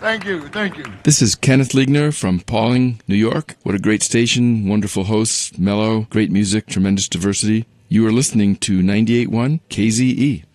Thank you. Thank you. This is Kenneth Liegner from Pawling, New York. What a great station, wonderful hosts, mellow, great music, tremendous diversity. You are listening to 98.1 KZE.